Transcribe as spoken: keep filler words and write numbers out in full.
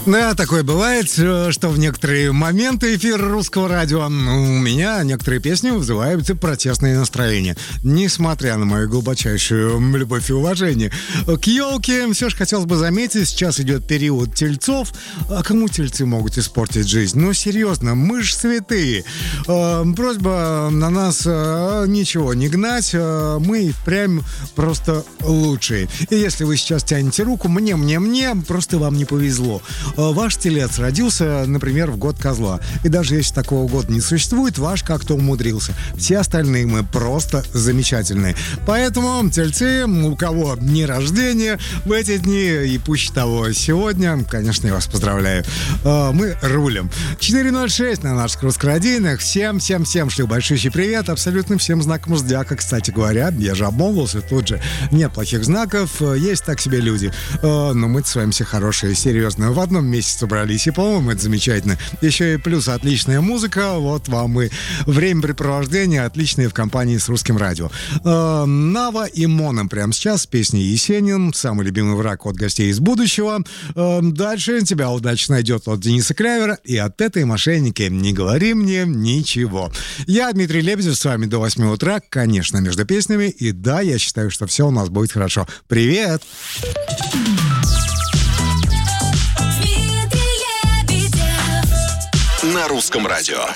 Да, такое бывает, что в некоторые моменты эфира русского радио у меня некоторые песни вызывают протестные настроения, несмотря на мою глубочайшую любовь и уважение. К елке все же хотелось бы заметить, сейчас идет период тельцов. А кому тельцы могут испортить жизнь? Ну, серьезно, мы ж святые. Просьба на нас ничего не гнать, мы прям просто лучшие. И если вы сейчас тянете руку, мне, мне, мне, просто вам не повезло. Ваш телец родился, например, в год козла. И даже если такого года не существует, ваш как-то умудрился. Все остальные мы просто замечательные. Поэтому, тельцы, у кого дни рождения в эти дни, и пуще того сегодня, конечно, я вас поздравляю. Мы рулим. четыре ноль шесть на наших русскородийных. Всем, всем, всем шлю большущий привет. Абсолютно всем знаком зодиака, кстати говоря. Я же обмолвился тут же. Нет плохих знаков, есть так себе люди. Но мы-то с вами все хорошие, серьезно. В одном месяц собрались, и, по-моему, это замечательно. Еще и плюс отличная музыка, вот вам и времяпрепровождение отличное в компании с русским радио. Э, Нава и Моном прямо сейчас с песней «Есенин», самый любимый враг от гостей из будущего. Э, дальше тебя удачно найдет от Дениса Клявера и от этой мошенники «Не говори мне ничего». Я, Дмитрий Лебедев, с вами до восьми утра, конечно, между песнями, и да, я считаю, что все у нас будет хорошо. Привет! На русском радио.